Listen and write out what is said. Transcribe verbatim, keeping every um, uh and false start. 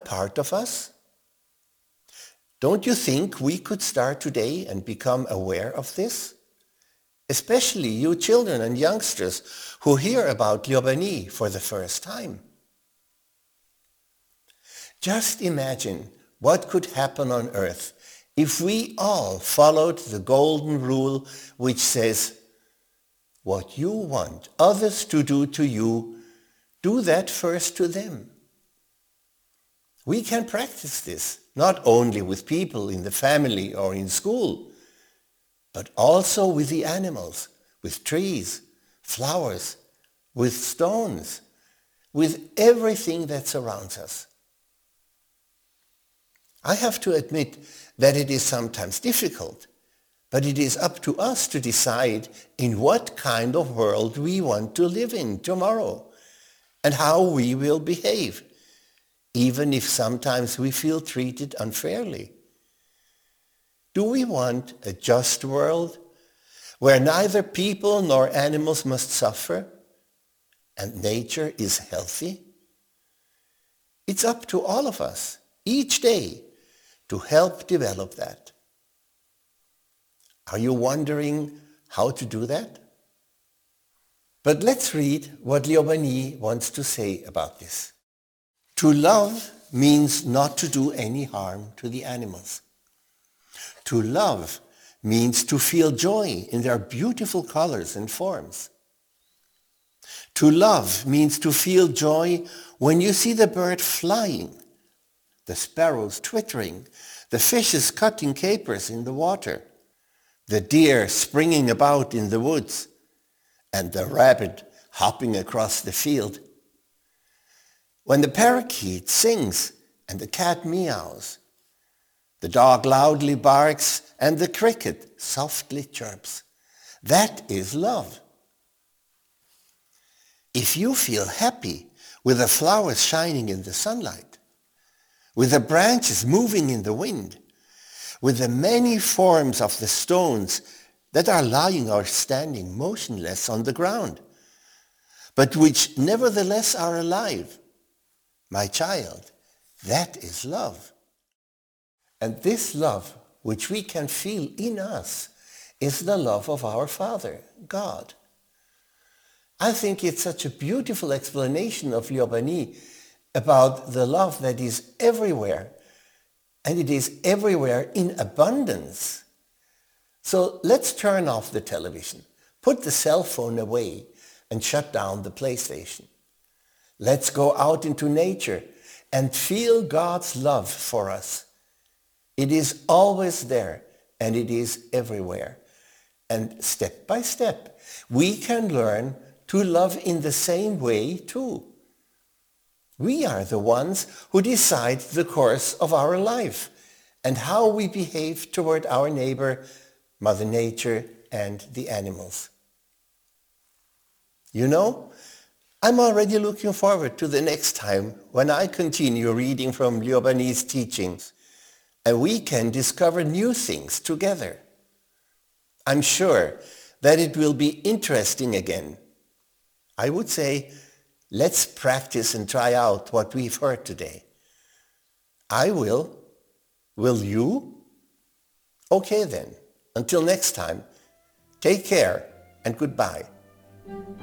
part of us? Don't you think we could start today and become aware of this? Especially you children and youngsters who hear about Lyobani for the first time. Just imagine what could happen on earth if we all followed the golden rule which says, what you want others to do to you, do that first to them. We can practice this not only with people in the family or in school, but also with the animals, with trees, flowers, with stones, with everything that surrounds us. I have to admit that it is sometimes difficult, but it is up to us to decide in what kind of world we want to live in tomorrow and how we will behave, even if sometimes we feel treated unfairly. Do we want a just world where neither people nor animals must suffer and nature is healthy? It's up to all of us, each day, to help develop that. Are you wondering how to do that? But let's read what Lyobani wants to say about this. To love means not to do any harm to the animals. To love means to feel joy in their beautiful colors and forms. To love means to feel joy when you see the bird flying, the sparrows twittering, the fishes cutting capers in the water, the deer springing about in the woods, and the rabbit hopping across the field. When the parakeet sings and the cat meows, the dog loudly barks and the cricket softly chirps. That is love. If you feel happy with the flowers shining in the sunlight, with the branches moving in the wind, with the many forms of the stones that are lying or standing motionless on the ground, but which nevertheless are alive, my child, that is love. And this love, which we can feel in us, is the love of our Father, God. I think it's such a beautiful explanation of Lyobani about the love that is everywhere, and it is everywhere in abundance. So let's turn off the television, put the cell phone away, and shut down the PlayStation. Let's go out into nature and feel God's love for us. It is always there, and it is everywhere. And step by step, we can learn to love in the same way too. We are the ones who decide the course of our life and how we behave toward our neighbor, Mother Nature, and the animals. You know, I'm already looking forward to the next time when I continue reading from Lyobani's teachings and we can discover new things together. I'm sure that it will be interesting again. I would say, let's practice and try out what we've heard today. I will. Will you? Okay then. Until next time, take care and goodbye.